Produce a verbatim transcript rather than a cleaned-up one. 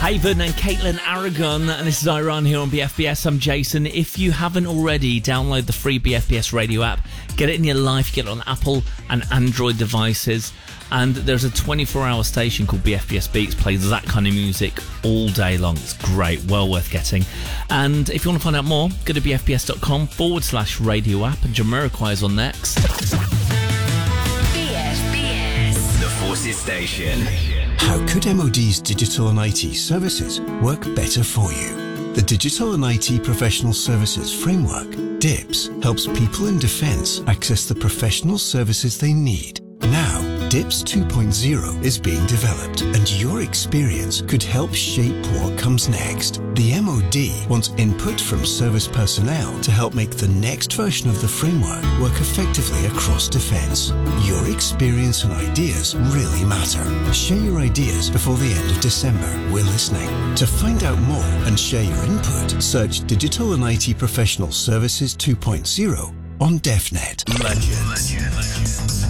Haven and Caitlin Aragon, and this is Iran here on B F B S. I'm Jason. If you haven't already, download the free B F B S radio app. Get it in your life. Get it on Apple and Android devices. And there's a twenty-four hour station called B F B S Beats, plays that kind of music all day long. It's great, well worth getting. And if you want to find out more, go to bfbs.com forward slash radio app, and Jamiroquai is on next. B F B S, the Forces Station. How could M O D's digital and I T services work better for you? The Digital and I T Professional Services Framework, D I P S, helps people in defence access the professional services they need. Now, D I P S two point oh is being developed, and your experience could help shape what comes next. The M O D wants input from service personnel to help make the next version of the framework work effectively across defence. Your experience and ideas really matter. Share your ideas before the end of December. We're listening. To find out more and share your input, search Digital and I T Professional Services two point oh on DefNet. Legends. Legends.